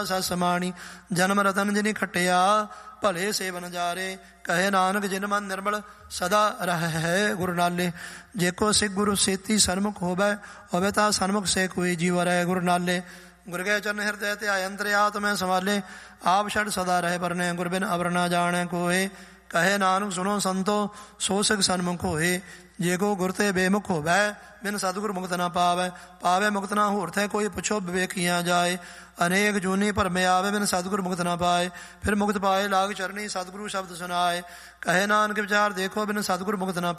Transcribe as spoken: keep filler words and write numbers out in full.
ਸਤ ਸਮਾਣੀ ਜਨਮ ਰਤਨ ਜਿਨੀ ਖਟਿਆ ਭਲੇ ਸੇਵ ਨਜਾਰੇ ਕਹੇ ਨਾਨਕ ਜਿਨ ਮਨ ਨਿਰਮਲ ਸਦਾ ਰਹਿ ਗੁਰੂ ਨਾਲੇ ਜੇ ਕੋ ਸਿੱਖ ਗੁਰੂ ਸੇਤੀ ਸਨਮੁਖ ਹੋਵੇ ਹੋਵੇ ਤਾਂ ਸਨਮੁਖ ਸੇ ਕੋਈ ਜੀਵ ਰਹਿ ਗੁਰੂ ਨਾਲੇ ਗੁਰ ਕੇ ਚਰਨ ਹਿਰਦੈ ਧਿਆਇ ਅੰਤਰ ਆਤਮੈ ਸੰਭਾਲੇ ਆਪ ਛੜ ਸਦਾ ਰਹਿ ਪਰਨੇ ਗੁਰ ਬਿਨ ਅਵਰ ਨਾ ਜਾਣੈ ਕੋਏ ਕਹੇ ਨਾਨਕ ਸੁਣੋ ਸੰਤੋ ਸੋ ਸਿਖ ਸਨਮੁਖ ਹੋਏ ਜੇ ਕੋ ਗੁਰ ਤੇ ਬੇਮੁਖ ਹੋਵੈ ਬਿਨ ਸਤਿਗੁਰ ਮੁਕਤ ਨਾ ਪਾਵੈ ਪਾਵੈ ਮੁਕਤ ਨਾ ਹੋਰ ਥੈ ਕੋਈ ਪੁੱਛੋ ਵਿਵੇਕੀਆਂ ਜਾਏ ਅਨੇਕ ਜੂਨੀ ਭਰਮੇ ਆਵੇ ਬਿਨ ਸਤਿਗੁਰ ਮੁਕਤ ਨਾ ਪਾਏ ਫਿਰ ਮੁਕਤ ਪਾਏ ਲਾਗ ਚਰਨੀ ਸਤਿਗੁਰੂ ਸ਼ਬਦ ਸੁਨਾਏ ਕਹੇ ਨਾਨਕ ਵਿਚਾਰ ਦੇਖੋ ਬਿਨ ਸਤਿਗੁਰ ਮੁਕਤ ਨਾ